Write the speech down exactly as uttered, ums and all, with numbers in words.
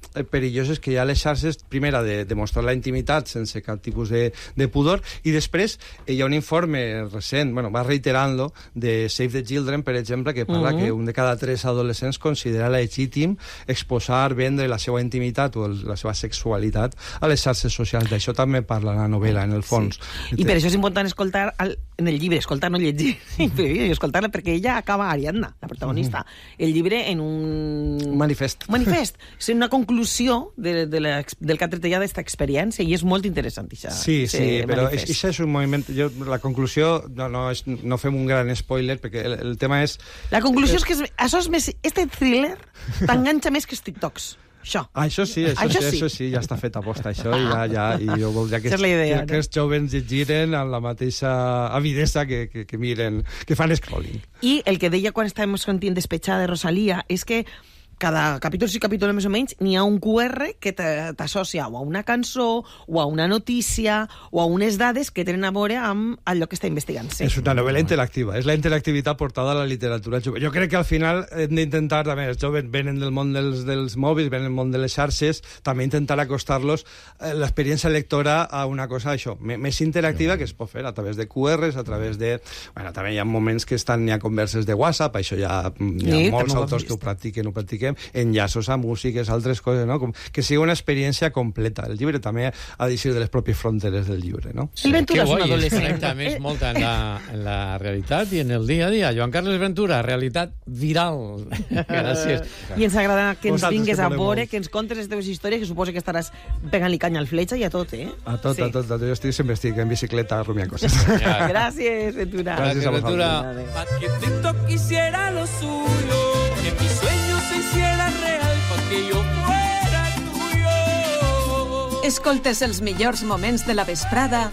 perilloses que hi ha a les xarxes, primera, de, de mostrar la intimitat sense cap tipus de, de pudor, i després hi ha un informe recent, bueno, va reiterant-lo, de Save the Children, per exemple, que parla uh-huh. que un de cada tres adolescents considera legítim exposar, vendre la seva intimitat o la seva sexualitat a les xarxes socials. D'això també parla la novel·la, en el fons. Sí. I per això és important escoltar el, en el llibre, escoltar, no llegir, i escoltar-la, perquè ella acaba, Ariadna, la protagonista, uh-huh. el llibre en un... Un manifest. Un manifest. És una conclusió de, de la, del que ha tret ella d'esta experiència i és molt interessant, això. Sí, sí, però això és un moviment... Jo, la conclusió, no, no, és, no fem un gran spoiler, perquè el, el tema és... La conclusió és que és, això és més... Este thriller t'enganxa més que els TikToks. Això. Ah, això sí, això, això, sí, sí. això sí, ja està fet a posta, això, i, ja, ja, i jo voldria que, és idea, que, no? que els jovens llegiren amb la mateixa avidesa que, que, que miren, que fan scrolling. I el que deia quan estàvem sentint despetxada de Rosalia és que cada capítol, sí, capítol més o menys, n'hi ha un cu erre que t'associa o a una cançó, o a una notícia, o a unes dades que tenen a veure amb allò que està investigant. Sí. És una novel·la interactiva, és la interactivitat portada a la literatura jove. Jo crec que al final hem d'intentar, també, els joves venen del món dels, dels mòbils, venen del món de les xarxes, també intentar acostar-los eh, l'experiència lectora a una cosa, això, més interactiva, que es pot fer a través de cu erres, a través de... Bueno, també hi ha moments que estan, hi ha converses de WhatsApp, això ja hi ha sí, molts autors que ho practiquen, ho practiquen, enllaços a músiques, altres coses, no? Com que sigui una experiència completa. El llibre també ha de ser de les pròpies fronteres del llibre, no? Sí. El Ventura és un adolescent. Connecta més molt en la, en la realitat i en el dia a dia. Joan Carles Ventura, realitat viral. Gràcies. I ens agrada que ens vingues a veure, que ens contes les teves històries, que suposo que estaràs pegant-li canya al Fletxa i a tot, eh? A tot, sí. a tot. Jo estic, sempre estic en bicicleta rumiant coses. Gràcies, Ventura. Gràcies, Gràcies Ventura. Pa' que TikTok hiciera lo suyo, que mi sueño se hiciera real, pa' que yo fuera tuyo. Escoltes els millors moments de la vesprada